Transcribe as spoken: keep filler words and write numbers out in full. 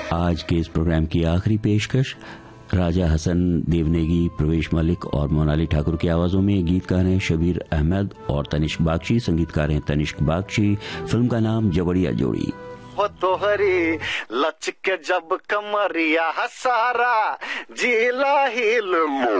आज के इस प्रोग्राम की आखिरी पेशकश राजा हसन देवनेगी, प्रवेश मलिक और मोनाली ठाकुर की आवाजों में। गीतकार हैं शबीर अहमद और तनिष्क बागची, संगीतकार हैं तनिष्क बागची। फिल्म का नाम जवड़िया जोड़ी। वो तोहरी लचके जब कमरिया सारा जिला हिल